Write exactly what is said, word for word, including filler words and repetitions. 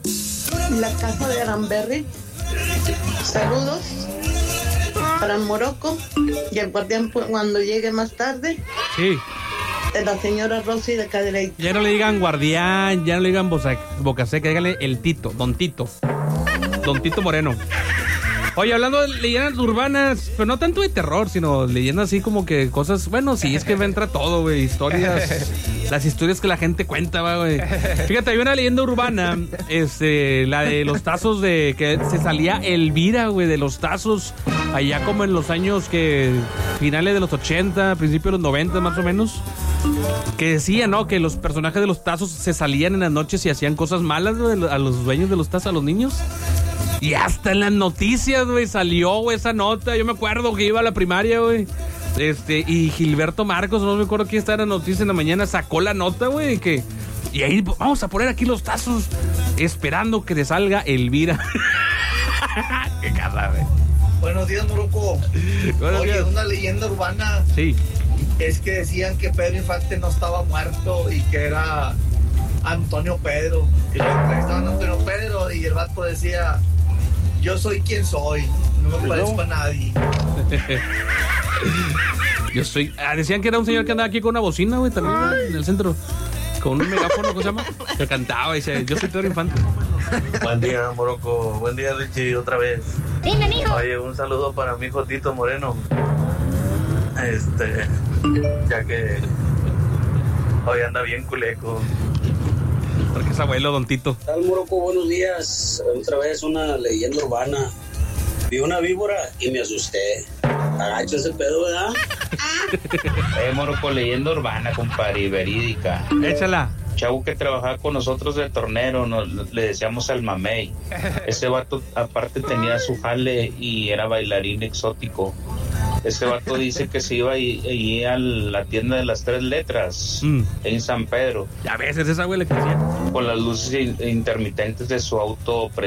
La casa de Aranberry. Saludos para el Morocco y el guardián cuando llegue más tarde. Sí. De la señora Rosy de Cadereyta. Ya no le digan guardián, ya no le digan boca, boca seca, dígale el Tito, Don Tito. Don Tito Moreno. Oye, hablando de leyendas urbanas, pero no tanto de terror, sino leyendas así como que cosas, bueno, sí, es que entra todo, güey, historias, las historias que la gente cuenta, güey. Fíjate, hay una leyenda urbana, este, la de los tazos de, que se salía Elvira, güey, de los tazos, allá como en los años que, finales de los ochenta, principios de los noventa, más o menos, que decía, ¿no?, que los personajes de los tazos se salían en las noches y hacían cosas malas, güey, a los dueños de los tazos, a los niños. Y hasta en las noticias, güey, salió, güey, esa nota. Yo me acuerdo que iba a la primaria, güey. Este, y Gilberto Marcos, no me acuerdo quién estaba en la noticia en la mañana, sacó la nota, güey, que... Y ahí vamos a poner aquí los tazos, esperando que te salga Elvira. Qué casa, güey. Buenos días, Morocco. Buenos Oye, días. una leyenda urbana. Sí. Es que decían que Pedro Infante no estaba muerto y que era Antonio Pedro. Y luego entrevistaban a Antonio Pedro y el vato decía... Yo soy quien soy, no me parezco a nadie. Yo soy... Ah, decían que era un señor que andaba aquí con una bocina, güey, también, ¿no?, en el centro. Con un megáfono, ¿cómo se llama? Que cantaba y dice, yo soy Pedro Infante. Buen día, Morocco. Buen día, Richie, otra vez. Dime, mijo. Oye, un saludo para mi hijo Tito Moreno. Este... Ya que... Hoy anda bien culeco. Porque es abuelo, Don Tito. ¿Qué tal, Morocco? Buenos días. Otra vez una leyenda urbana. Vi una víbora y me asusté. Agacho ese pedo, ¿verdad? Eh, Morocco, leyenda urbana, compadre, y verídica. Échala. Chavo que trabajaba con nosotros de tornero, nos, le decíamos al mamey. Ese vato aparte tenía su jale y era bailarín exótico. Ese vato dice que se iba ahí a la tienda de las tres letras, mm. en San Pedro. Ya ves, es esa güey la que decía. Con las luces intermitentes de su auto